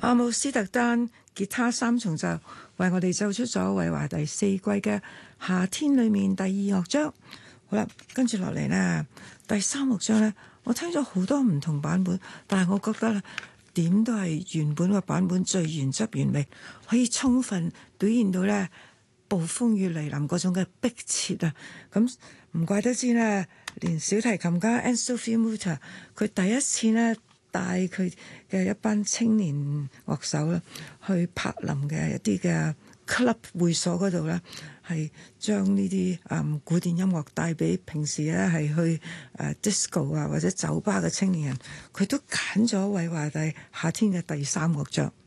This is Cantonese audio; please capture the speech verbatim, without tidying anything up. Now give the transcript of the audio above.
阿姆斯特丹吉他三重奏為我哋奏出咗韋華第四季嘅夏天裏面第二樂章。好啦，跟住落嚟呢，第三樂章呢，我聽咗好多唔同版本，但係我覺得咧，點都係原本個版本最原汁原味，可以充分表現到呢暴風雨嚟臨嗰種嘅迫切啊！咁唔怪得知呢，連小提琴家 Anne-Sophie Mutter 佢第一次呢帶佢嘅一班青年樂手啦，去柏林嘅一啲嘅 club 會所嗰度咧，係將呢啲誒古典音樂帶俾平時咧係去誒 disco 啊或者酒吧嘅青年人，佢都揀咗韋華第夏天嘅第三樂章。